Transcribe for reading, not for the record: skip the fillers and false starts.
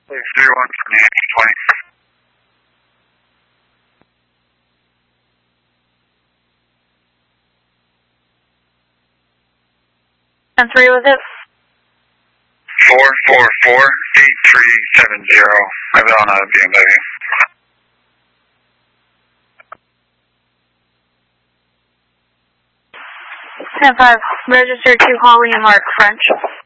Please 31 And 3 was it? 444-8370. I've been on a BMW. 10-5, register to Holly and Mark French.